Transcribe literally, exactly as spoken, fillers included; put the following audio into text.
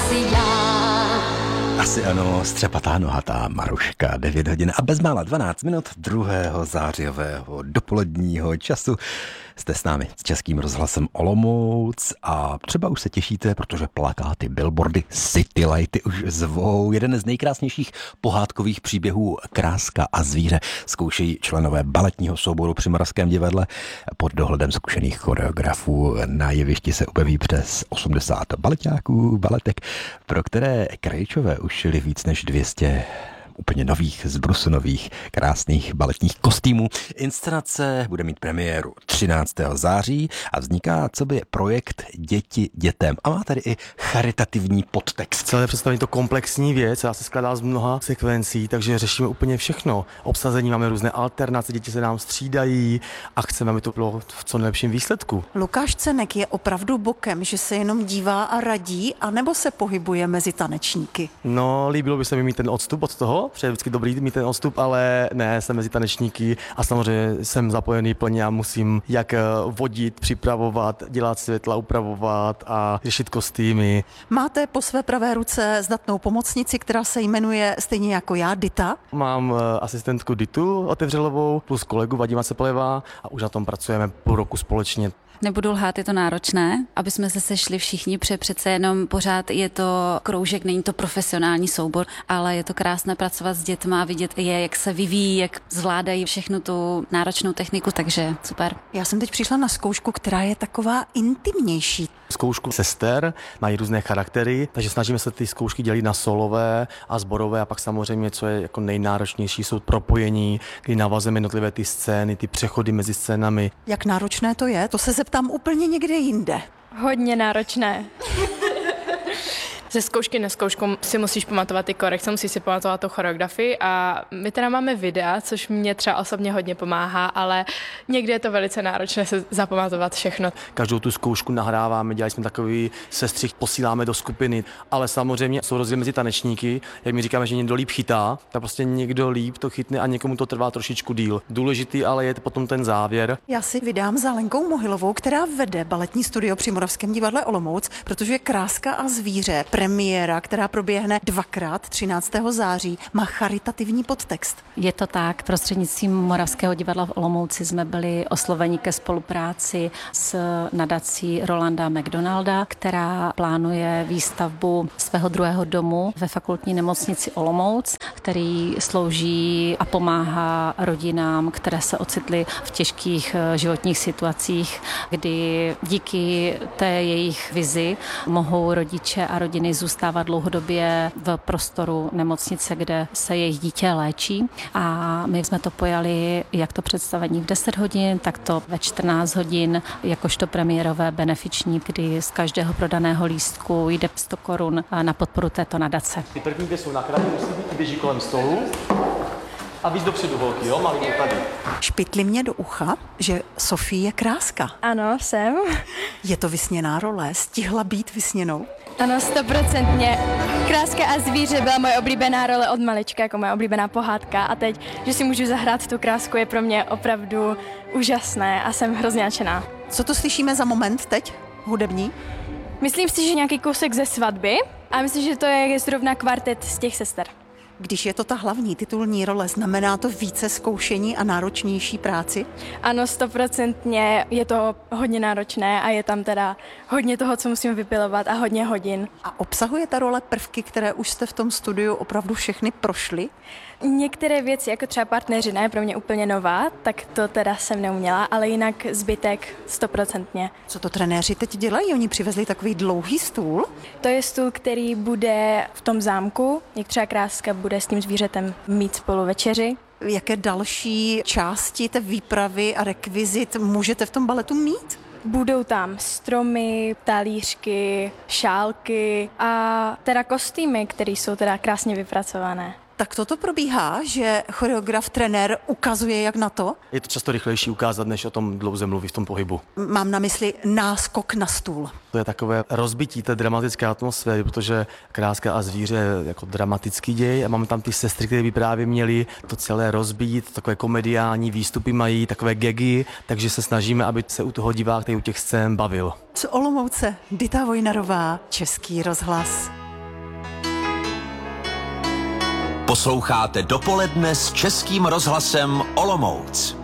asi já. Asi ano, střepatá nohatá Maruška, devět hodin a bezmála dvanáct minut druhého zářijového dopoledního času. Jste s námi s Českým rozhlasem Olomouc a třeba už se těšíte, protože plakáty, billboardy, city lighty už zvou. Jeden z nejkrásnějších pohádkových příběhů Kráska a zvíře zkoušejí členové baletního souboru při Moravském divadle. Pod dohledem zkušených choreografů na jevišti se objeví přes osmdesát baletáků, baletek, pro které Krejčové ušili víc než dvě stě úplně nových, zbrusunových, krásných baletních kostýmů. Inscenace bude mít premiéru třináctého září a vzniká coby projekt Děti dětem a má tady i charitativní podtext. Celé představení to komplexní věc, já se skládá z mnoha sekvencí, takže řešíme úplně všechno. Obsazení máme různé alternace, děti se nám střídají a chceme, aby to bylo v co nejlepším výsledku. Lukáš Cenek je opravdu bokem, že se jenom dívá a radí, anebo se pohybuje mezi tanečníky? No, líbilo by se mi mít ten odstup od toho, protože je vždycky dobrý mít ten odstup, ale ne, jsem mezi tanečníky a samozřejmě jsem zapojený plně a musím jak vodit, připravovat, dělat světla, upravovat a řešit kostýmy. Máte po své pravé ruce zdatnou pomocnici, která se jmenuje stejně jako já Dita. Mám asistentku Ditu Otevřelovou plus kolegu Vadima Cepeleva a už na tom pracujeme půl roku společně. Nebudu lhát, je to náročné, aby jsme se sešli všichni, protože přece jenom pořád je to kroužek, není to profesionální soubor, ale je to krásné pracovat s dětma a vidět je, jak se vyvíjí, jak zvládají všechnu tu náročnou techniku, takže super. Já jsem teď přišla na zkoušku, která je taková intimnější. Zkoušku sester, mají různé charaktery, takže snažíme se ty zkoušky dělit na solové a sborové a pak samozřejmě, co je jako nejnáročnější, jsou propojení, kdy navazujeme jednotlivé ty scény, ty přechody mezi scénami. Jak náročné to je? To se zeptám úplně někde jinde. Hodně náročné. Ze zkoušky na zkoušku si musíš pamatovat ty korekce, musíš si pamatovat tu choreografii a my teda máme videa, což mě třeba osobně hodně pomáhá, ale někdy je to velice náročné se zapamatovat všechno. Každou tu zkoušku nahráváme, dělali jsme takový sestřih, posíláme do skupiny, ale samozřejmě jsou rozdíly mezi tanečníky, jak my říkáme, že někdo líp chytá, tak prostě někdo líp to chytne a někomu to trvá trošičku díl. Důležitý ale je potom ten závěr. Já si vydám za Lenkou Mohylovou, která vede baletní studio při Moravském divadle Olomouc, protože Kráska a zvíře, premiéra, která proběhne dvakrát třináctého září, má charitativní podtext. Je to tak, prostřednictvím Moravského divadla v Olomouci jsme byli osloveni ke spolupráci s nadací Rolanda McDonalda, která plánuje výstavbu svého druhého domu ve fakultní nemocnici Olomouc, který slouží a pomáhá rodinám, které se ocitly v těžkých životních situacích, kdy díky té jejich vizi mohou rodiče a rodiny zůstávat dlouhodobě v prostoru nemocnice, kde se jejich dítě léčí. A my jsme to pojali jak to představení v deset hodin, tak to ve čtrnáct hodin, jakožto premiérové benefiční, kdy z každého prodaného lístku jde sto korun na podporu této nadace. Ty první dvě jsou na kraji, musí být, běží kolem stolu. A víc dopředu holky, jo? Malý tady. Špitli mě do ucha, že Sofie je Kráska. Ano, jsem. Je to vysněná role, stihla být vysněnou? Ano, stoprocentně. Kráska a zvíře byla moje oblíbená role od malička, jako moje oblíbená pohádka a teď, že si můžu zahrát tu Krásku, je pro mě opravdu úžasné a jsem hrozně nadšená. Co to slyšíme za moment teď, hudební? Myslím si, že nějaký kousek ze svatby a myslím, že to je zrovna kvartet z těch sester. Když je to ta hlavní titulní role, znamená to více zkoušení a náročnější práci? Ano, stoprocentně je to hodně náročné a je tam teda hodně toho, co musím vypilovat a hodně hodin. A obsahuje ta role prvky, které už jste v tom studiu opravdu všechny prošly? Některé věci, jako třeba partneřina, je pro mě úplně nová, tak to teda jsem neuměla, ale jinak zbytek stoprocentně. Co to trenéři teď dělají? Oni přivezli takový dlouhý stůl? To je stůl, který bude v tom zámku, jak třeba Kráska bude s tím zvířetem mít spolu večeři. Jaké další části té výpravy a rekvizit můžete v tom baletu mít? Budou tam stromy, talířky, šálky a teda kostýmy, které jsou teda krásně vypracované. Tak toto probíhá, že choreograf, trenér ukazuje, jak na to? Je to často rychlejší ukázat, než o tom dlouze mluví v tom pohybu. Mám na mysli náskok na stůl. To je takové rozbití té dramatické atmosféry, protože Kráska a zvíře je jako dramatický děj a máme tam ty sestry, které by právě měly to celé rozbít, takové komediální výstupy mají, takové gagy, takže se snažíme, aby se u toho divák, u těch scén bavil. Z Olomouce, Dita Vojnarová, Český rozhlas. Posloucháte Dopoledne s Českým rozhlasem Olomouc.